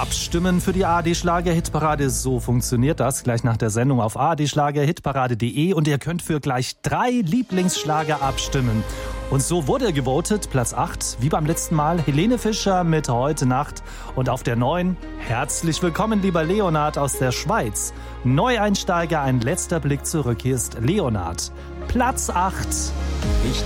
Abstimmen für die ARD-Schlager-Hitparade. So funktioniert das gleich nach der Sendung auf ardschlagerhitparade.de und ihr könnt für gleich 3 Lieblingsschlager abstimmen. Und so wurde gewotet, Platz 8, wie beim letzten Mal, Helene Fischer mit Heute Nacht. Und auf der 9, herzlich willkommen, lieber Leonard aus der Schweiz. Neueinsteiger, ein letzter Blick zurück, hier ist Leonard. Platz 8.